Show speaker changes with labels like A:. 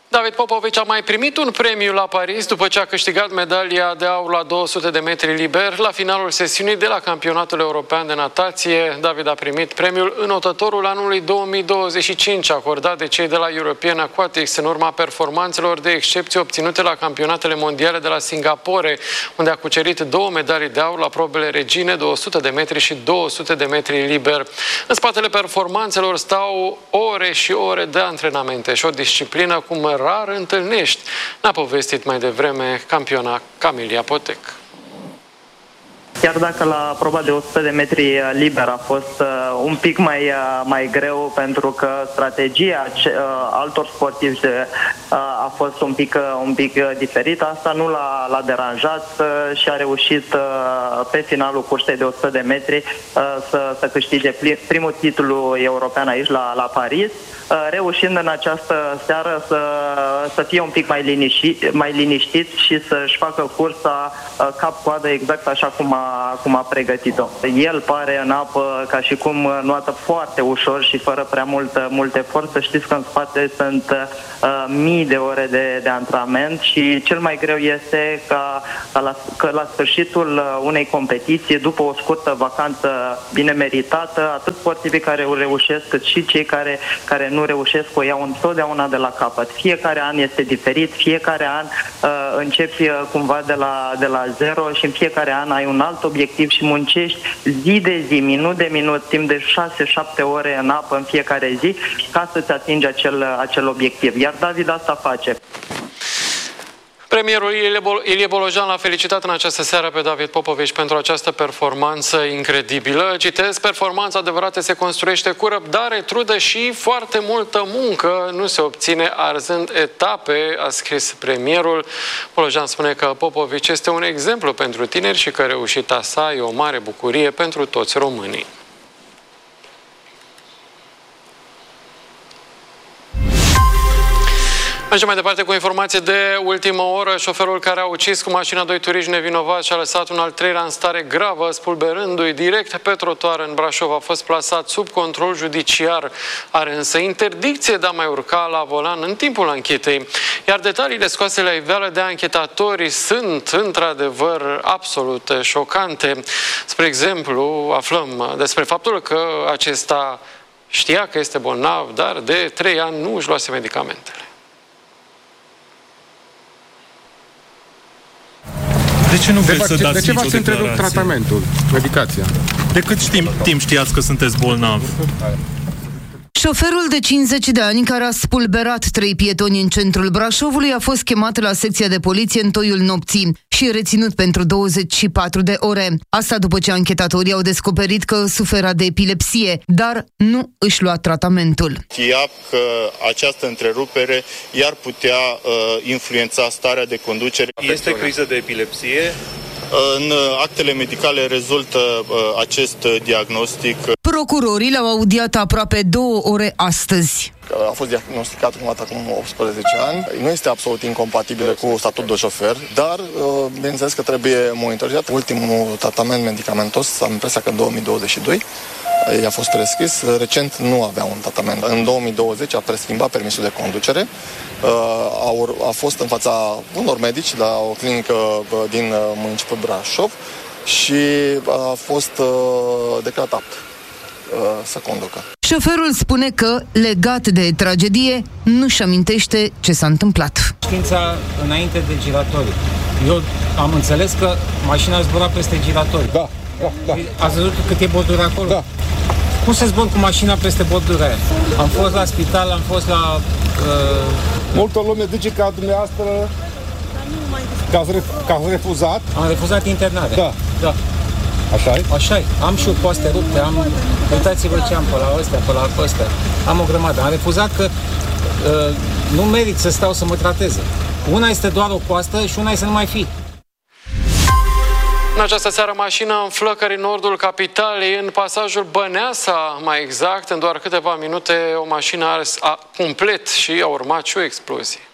A: David Popovici a mai primit un premiu la Paris după ce a câștigat medalia de aur la 200 de metri liber. La finalul sesiunii de la Campionatul European de Natație, David a primit premiul Înotătorul anului 2025, acordat de cei de la European Aquatics în urma performanțelor de excepție obținute la campionatele mondiale de la Singapore, unde a cucerit 2 medalii de aur la probele regine, 200 de metri și 200 de metri liber. În spatele performanțelor stau ore și ore de antrenamente și o disciplină cum rar întâlnești, ne-a povestit mai devreme campiona Camelia Potec.
B: Chiar dacă la proba de 100 de metri liber a fost un pic mai greu, pentru că strategia altor sportivi a fost un pic diferită, asta nu l-a deranjat și a reușit pe finalul cursei de 100 de metri să câștige primul titlu european aici la Paris, reușind în această seară să fie un pic mai liniștit și să-și facă cursa cap-coadă exact așa cum a pregătit-o. El pare în apă ca și cum nuată foarte ușor și fără prea mult efort. Să știți că în spate sunt mii de ore de antrenament și cel mai greu este că la sfârșitul unei competiții, după o scurtă vacanță bine meritată, atât sportivii care reușesc cât și cei care nu reușesc o iau întotdeauna de la capăt. Fiecare an este diferit, fiecare an începi cumva de la zero și în fiecare an ai un alt obiectiv și muncești zi de zi, minut de minut, timp de 6-7 ore în apă în fiecare zi ca să-ți atingi acel obiectiv. Iar David asta face.
A: Premierul Ilie Bolojan l-a felicitat în această seară pe David Popovici pentru această performanță incredibilă. Citez, performanța adevărată se construiește cu răbdare, trudă și foarte multă muncă. Nu se obține arzând etape, a scris premierul. Bolojan spune că Popovici este un exemplu pentru tineri și că reușita sa e o mare bucurie pentru toți românii. Mergem mai departe cu informație de ultimă oră. Șoferul care a ucis cu mașina 2 turiști nevinovați și a lăsat un al 3-lea în stare gravă, spulberându-i direct pe trotuar în Brașov, a fost plasat sub control judiciar. Are însă interdicție de a mai urca la volan în timpul anchetei. Iar detaliile scoase la iveală de anchetatori sunt într-adevăr absolut șocante. Spre exemplu, aflăm despre faptul că acesta știa că este bolnav, dar de 3 ani nu își luase medicamentele.
C: De ce nu vreți să dați
D: de ce v-ați întrerupt tratamentul, medicația?
C: De cât timp știați că sunteți bolnav?
E: Șoferul de 50 de ani care a spulberat 3 pietoni în centrul Brașovului a fost chemat la secția de poliție în toiul nopții și reținut pentru 24 de ore. Asta după ce anchetatorii au descoperit că sufera de epilepsie, dar nu își lua tratamentul.
F: Știa că această întrerupere i-ar putea influența starea de conducere.
C: Este criză de epilepsie?
F: În actele medicale rezultă acest diagnostic.
E: Procurorii l-au audiat aproape 2 ore astăzi.
G: A fost diagnosticat prima dată acum 18 ani. Nu este absolut incompatibilă cu statutul de șofer, dar bineînțeles că trebuie monitorizat. Ultimul tratament medicamentos, am impresia că în 2022, i-a fost prescris. Recent nu avea un tratament. În 2020 a preschimbat permisul de conducere. A fost în fața unor medici la o clinică din municipiul Brașov și a fost declarat apt să conducă.
E: Șoferul spune că, legat de tragedie, nu-și amintește ce s-a întâmplat.
H: Știința înainte de giratoriu. Eu am înțeles că mașina zbura peste giratoriu.
D: Da.
H: Ați văzut cât e bordura acolo?
D: Da.
H: Cum se zbor cu mașina peste bordura aia? Am fost la spital, am fost la...
D: Multă lume zice ca dumneavoastră că ați refuzat.
H: Am refuzat internarea. Da.
D: Așa-i?
H: Așa-i. Am și coaste rupte, uitați-vă ce am pe la ăstea, pe la ăstea. Am o grămadă. Am refuzat că nu merit să stau să mă trateze. Una este doar o coastă și una este să nu mai fi.
A: În această seară, mașina în flăcări în nordul capitalei, în pasajul Băneasa, mai exact. În doar câteva minute, o mașină a ars complet și a urmat și o explozie.